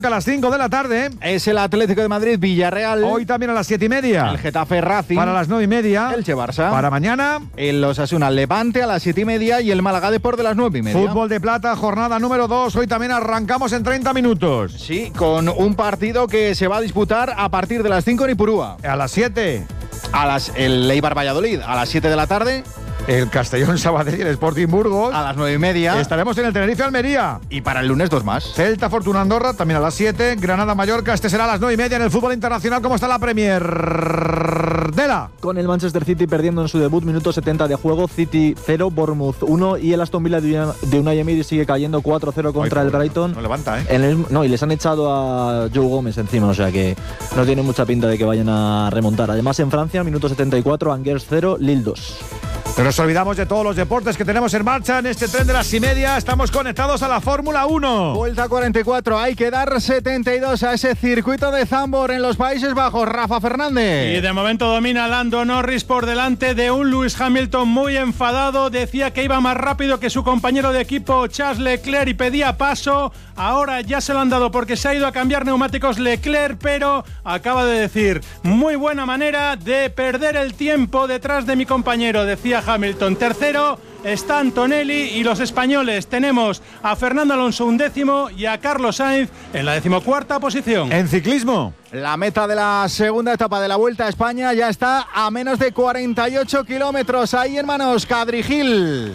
A las 5 de la tarde es el Atlético de Madrid Villarreal. Hoy también a las 7:30. El Getafe Racing. Para las 9:30. Elche Barça. Para mañana. El Osasuna Levante a las 7:30 y el Málaga Depor de las 9:30. Fútbol de plata, jornada número 2. Hoy también arrancamos en 30 minutos. Sí, con un partido que se va a disputar a partir de las 5 en Ipurúa. A las 7. El Eibar Valladolid a las 7 de la tarde. El Castellón Sabadell y el Sporting Burgos. A las 9:30. Estaremos en el Tenerife Almería. Y para el lunes 2 más. Celta Fortuna Andorra también a las 7. Granada Mallorca. Este será a las 9:30 en el fútbol internacional. ¿Cómo está la Premier? Dela. Con el Manchester City perdiendo en su debut, minuto 70 de juego. City 0, Bournemouth 1. Y el Aston Villa de Unai Emery sigue cayendo 4-0 contra el Brighton. No levanta, ¿eh? Y les han echado a Joe Gómez encima, o sea que no tiene mucha pinta de que vayan a remontar. Además, en Francia, minuto 74, Angers 0, Lille 2. Pero nos olvidamos de todos los deportes que tenemos en marcha en este tren de las 6:30. Estamos conectados a la Fórmula 1. Vuelta 44. Hay que dar 72 a ese circuito de Zandvoort en los Países Bajos. Rafa Fernández. Y de momento domina Lando Norris por delante de un Lewis Hamilton muy enfadado. Decía que iba más rápido que su compañero de equipo Charles Leclerc y pedía paso. Ahora ya se lo han dado porque se ha ido a cambiar neumáticos Leclerc, pero acaba de decir: muy buena manera de perder el tiempo detrás de mi compañero, decía Hamilton. Tercero está Antonelli y los españoles tenemos a Fernando Alonso 11º y a Carlos Sainz en la 14ª posición. En ciclismo, la meta de la segunda etapa de la Vuelta a España ya está a menos de 48 kilómetros. Ahí en manos Kadri Gil.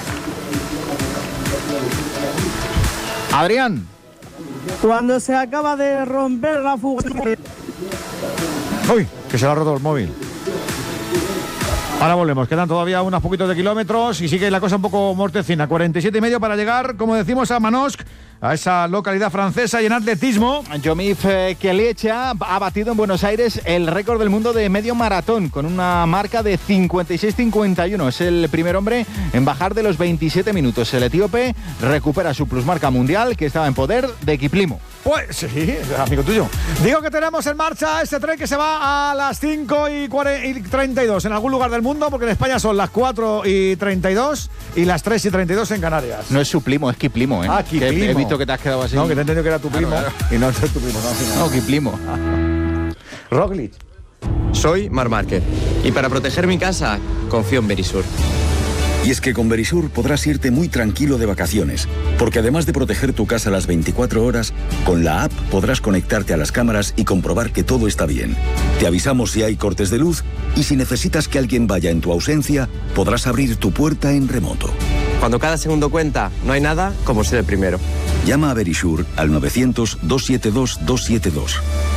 Adrián. Cuando se acaba de romper la fuga. Uy, que se le ha roto el móvil. Ahora volvemos, quedan todavía unos poquitos de kilómetros y sigue la cosa un poco mortecina. 47,5 para llegar, como decimos, a Manosque, a esa localidad francesa, y en atletismo. Jomif Kieliecha ha batido en Buenos Aires el récord del mundo de medio maratón con una marca de 56:51. Es el primer hombre en bajar de los 27 minutos. El etíope recupera su plusmarca mundial que estaba en poder de Kiplimo. Pues sí, amigo tuyo. Digo que tenemos en marcha este tren que se va a las 5:32 en algún lugar del mundo, porque en España son las 4:32 y las 3:32 en Canarias. No es su primo, es Kiplimo, ¿eh? Ah, Kiplimo. Que he visto que te has quedado así. No, que te he entendido que era tu primo. Claro. Y no es tu primo, no. No, Kiplimo. Roglic. Soy Marc Márquez y para proteger mi casa confío en Verisur. Y es que con Verisur podrás irte muy tranquilo de vacaciones, porque además de proteger tu casa las 24 horas, con la app podrás conectarte a las cámaras y comprobar que todo está bien. Te avisamos si hay cortes de luz y si necesitas que alguien vaya en tu ausencia, podrás abrir tu puerta en remoto. Cuando cada segundo cuenta, no hay nada como ser el primero. Llama a Verisur al 900-272-272.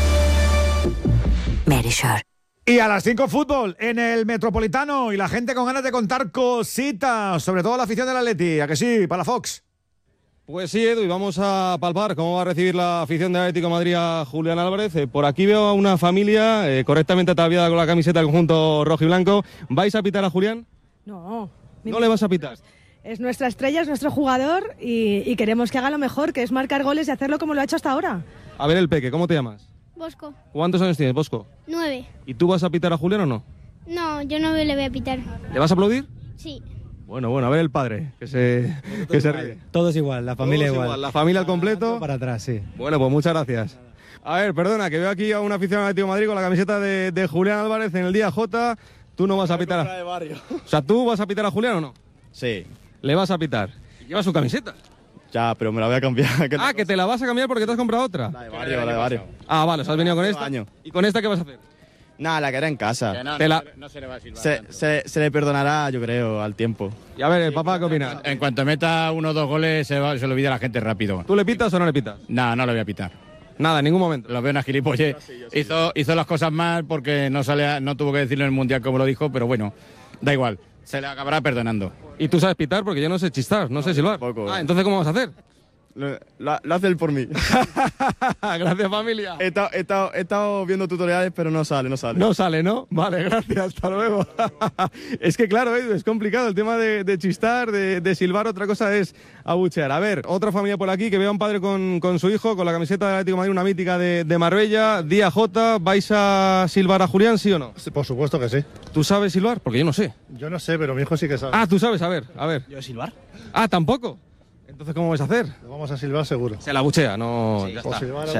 Verisur. Y a las 5 fútbol en el Metropolitano y la gente con ganas de contar cositas, sobre todo la afición del Atleti. ¿A que sí? Para la Fox. Pues sí, Edu, y vamos a palpar cómo va a recibir la afición de Atlético de Madrid a Julián Álvarez. Por aquí veo a una familia correctamente ataviada con la camiseta del conjunto rojo y blanco. ¿Vais a pitar a Julián? No. ¿No le vas a pitar? Es nuestra estrella, es nuestro jugador y queremos que haga lo mejor, que es marcar goles y hacerlo como lo ha hecho hasta ahora. A ver el peque, ¿cómo te llamas? Bosco. ¿Cuántos años tienes, Bosco? 9. ¿Y tú vas a pitar a Julián o no? No, yo no le voy a pitar. ¿Le vas a aplaudir? Sí. Bueno, a ver el padre, que se ríe. Todos igual, la familia igual. La familia al completo. Para atrás, sí. Bueno, pues muchas gracias. A ver, perdona, que veo aquí a una aficionado de Atlético de Madrid con la camiseta de Julián Álvarez en el día J. Tú no vas a pitar a... O sea, ¿tú vas a pitar a Julián o no? Sí. Le vas a pitar. ¿Y lleva su camiseta? Ya, pero me la voy a cambiar. Que te la vas a cambiar porque te has comprado otra. La de barrio. Ah, vale, o sea, has venido con esta. ¿Y con esta qué vas a hacer? Nada, la que era en casa. No se le va a silbar. Se le perdonará, yo creo, al tiempo. Y a ver, el papá, ¿qué opina? En cuanto meta 1 o 2 goles, se le olvida a la gente rápido. ¿Tú le pitas o no le pitas? No le voy a pitar. Nada, en ningún momento. Lo veo una gilipolle. Hizo las cosas mal porque no tuvo que decirlo en el Mundial como lo dijo, pero bueno, da igual. Se le acabará perdonando. ¿Y tú sabes pitar? Porque yo no sé chistar, no sé silbar. Tampoco. Entonces, ¿cómo vas a hacer? Lo hace él por mí. Gracias, familia. He estado viendo tutoriales, pero no sale. No sale, ¿no? Vale, gracias, hasta luego. Es que claro, Edu, es complicado el tema de chistar, de silbar, otra cosa es abuchear. A ver, otra familia por aquí que veo a un padre con su hijo, con la camiseta de Atlético de Madrid, una mítica de Marbella, día J. ¿Vais a silbar a Julián, sí o no? Sí, por supuesto que sí. ¿Tú sabes silbar? Porque yo no sé. Yo no sé, pero mi hijo sí que sabe. Ah, tú sabes, a ver. ¿Yo silbar? Ah, ¿tampoco? Entonces, ¿cómo vais a hacer? Lo vamos a silbar seguro. Se la buchea, no... Sí. Ya está.